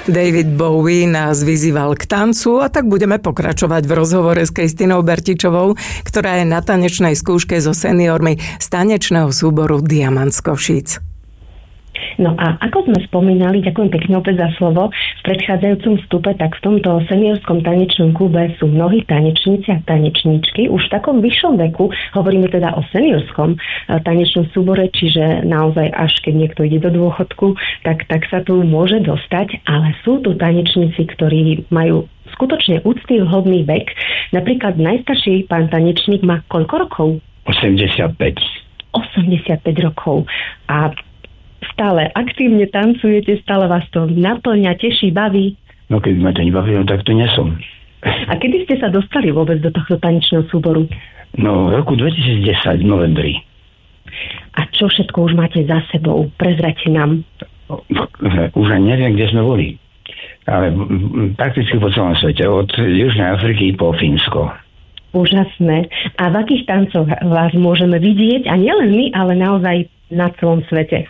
David Bowie nás vyzýval k tancu a tak budeme pokračovať v rozhovore s Kristinou Bertičovou, ktorá je na tanečnej skúške so seniormi z tanečného súboru Diamant z Košíc. No a ako sme spomínali, ďakujem pekne opäť za slovo, v predchádzajúcom vstupe, tak v tomto seniorskom tanečnom klube sú mnohí tanečníci a tanečníčky už v takom vyššom veku, hovoríme teda o seniorskom tanečnom súbore, čiže naozaj až keď niekto ide do dôchodku, tak sa tu môže dostať, ale sú tu tanečníci, ktorí majú skutočne úctyhodný vek. Napríklad najstarší pán tanečník má koľko rokov? 85. 85 rokov. A stále aktívne tancujete, stále vás to naplňa, teší, baví? No keď ma to nebaví, tak to nie som. A kedy ste sa dostali vôbec do tohto tanečného súboru? No v roku 2010, v novembri. A čo všetko už máte za sebou? Prezrate nám. Už ani neviem, kde sme boli. Ale prakticky po celom svete. Od Južnej Afriky po Fínsko. Úžasné. A v akých tancoch vás môžeme vidieť? A nielen my, ale naozaj na celom svete.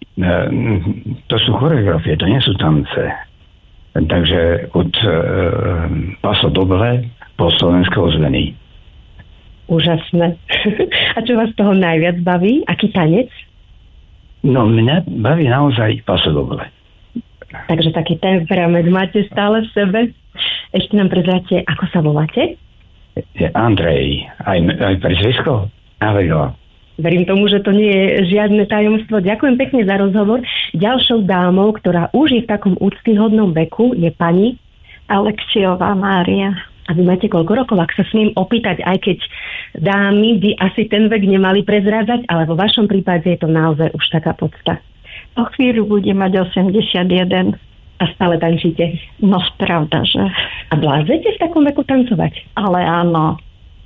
To sú choreografie, to nie sú tance. Takže od Paso Doble po slovenské ozveny. Úžasné. A čo vás z toho najviac baví? Aký tanec? No mňa baví naozaj Paso Doble. Takže taký temperament máte stále v sebe. Ešte nám prezráte, ako sa voláte? Je Andrej. Aj prezvisko? Avila. Verím tomu, že to nie je žiadne tajomstvo. Ďakujem pekne za rozhovor. Ďalšou dámou, ktorá už je v takom úctyhodnom veku, je pani Alexiová Mária. A vy máte koľko rokov, ak sa smiem opýtať, aj keď dámy by asi ten vek nemali prezrádzať, ale vo vašom prípade je to naozaj už taká podsta. O chvíľu bude mať 81. A stále tančíte? No, pravda, že. A vládzete v takom veku tancovať? Ale áno.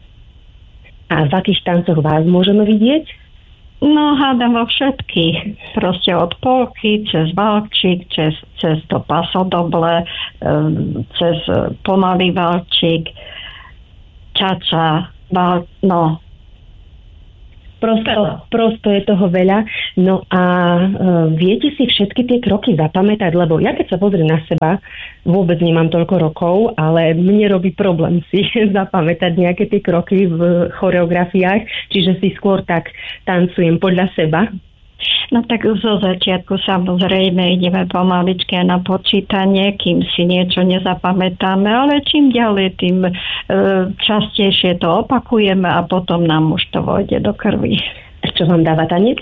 A v akých tancoch vás môžeme vidieť? No, hádam vo všetkých. Proste od polky, cez valčík, cez to pasodoble, cez pomalý valčík, čača, no. Prosto je toho veľa. No a viete si všetky tie kroky zapamätať? Lebo ja keď sa pozriem na seba, vôbec nemám toľko rokov, ale mne robí problém si zapamätať nejaké tie kroky v choreografiách, čiže si skôr tak tancujem podľa seba. No tak zo začiatku samozrejme ideme pomaličky na počítanie, kým si niečo nezapamätáme, ale čím ďalej, tým častejšie to opakujeme a potom nám už to vojde do krvi. A čo vám dáva tanec?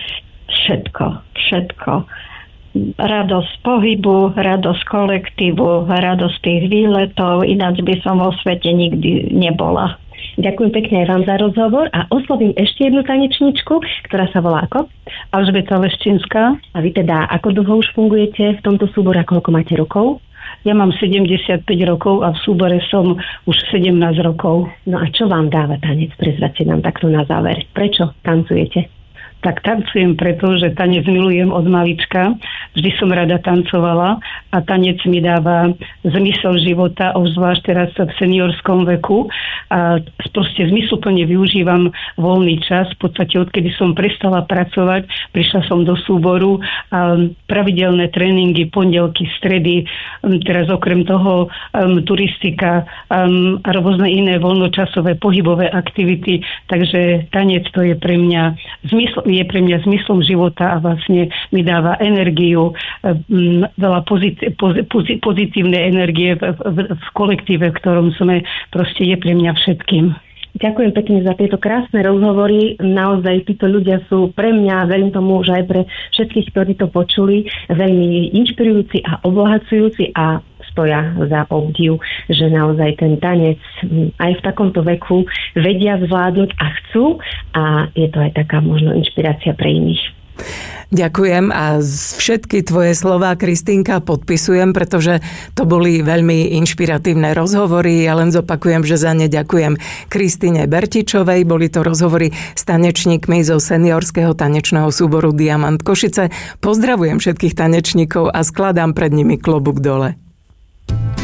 Všetko. Radosť pohybu, radosť kolektívu, radosť tých výletov, ináč by som vo svete nikdy nebola. Ďakujem pekne aj vám za rozhovor a oslovím ešte jednu tanečničku, ktorá sa volá ako? Alžbeta Leščinská. A vy teda ako dlho už fungujete v tomto súbore a koľko máte rokov? Ja mám 75 rokov a v súbore som už 17 rokov. No a čo vám dáva tanec? Prezrate nám takto na záver. Prečo tancujete? Tak tancujem preto, že tanec milujem od malička. Vždy som rada tancovala a tanec mi dáva zmysel života, obzvlášť teraz v seniorskom veku. A proste zmysluplne využívam voľný čas. V podstate odkedy som prestala pracovať, prišla som do súboru a pravidelné tréningy, pondelky, stredy, teraz okrem toho turistika a rôzne iné voľnočasové pohybové aktivity. Takže tanec to je pre mňa zmyslom života a vlastne mi dáva energiu, veľa pozitívnej energie v kolektíve, v ktorom sme, proste je pre mňa všetkým. Ďakujem pekne za tieto krásne rozhovory. Naozaj títo ľudia sú pre mňa, verím tomu, že aj pre všetkých, ktorí to počuli, veľmi inšpirujúci a obohacujúci a stoja za obdiv, že naozaj ten tanec aj v takomto veku vedia zvládnuť a chcú a je to aj taká možno inšpirácia pre iných. Ďakujem a všetky tvoje slová, Kristínka, podpisujem, pretože to boli veľmi inšpiratívne rozhovory. Ja len zopakujem, že za ne ďakujem Kristine Bertičovej. Boli to rozhovory s tanečníkmi zo seniorského tanečného súboru Diamant Košice. Pozdravujem všetkých tanečníkov a skladám pred nimi klobúk dole.